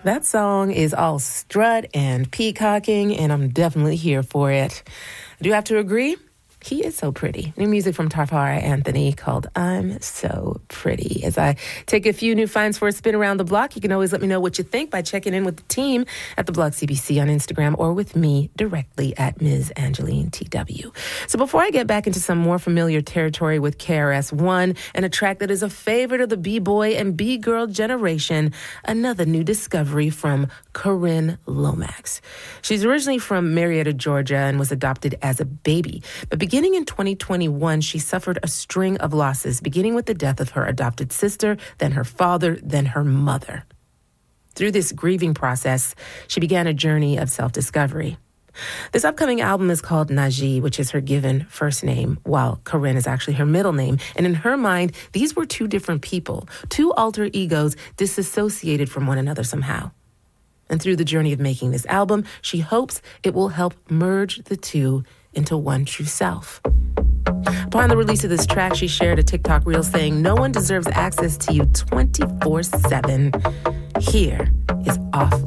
That song is all strut and peacocking, and I'm definitely here for it. Do you have to agree? He is so pretty. New music from Tafara Anthony called I'm So Pretty. As I take a few new finds for a spin around the block, you can always let me know what you think by checking in with the team at The Block CBC on Instagram or with me directly at Ms. Angeline TW. So before I get back into some more familiar territory with KRS-One and a track that is a favorite of the B-boy and B-girl generation, another new discovery from Corinne Lomax. She's originally from Marietta, Georgia, and was adopted as a baby. But beginning in 2021, she suffered a string of losses, beginning with the death of her adopted sister, then her father, then her mother. Through this grieving process, she began a journey of self-discovery. This upcoming album is called Najee, which is her given first name, while Corinne is actually her middle name. And in her mind, these were two different people, two alter egos disassociated from one another somehow. And through the journey of making this album, she hopes it will help merge the two into one true self. Upon the release of this track, she shared a TikTok reel saying, "No one deserves access to you 24/7. Here is Off